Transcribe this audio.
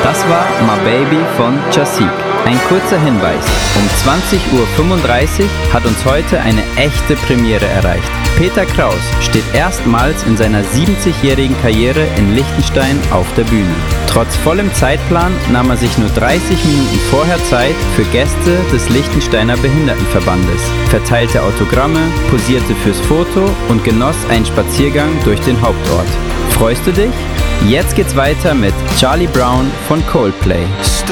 Das war My Baby von Jasik. Ein kurzer Hinweis, um 20.35 Uhr hat uns heute eine echte Premiere erreicht. Peter Kraus steht erstmals in seiner 70-jährigen Karriere in Liechtenstein auf der Bühne. Trotz vollem Zeitplan nahm er sich nur 30 Minuten vorher Zeit für Gäste des Liechtensteiner Behindertenverbandes, verteilte Autogramme, posierte fürs Foto und genoss einen Spaziergang durch den Hauptort. Freust du dich? Jetzt geht's weiter mit Charlie Brown von Coldplay. Stop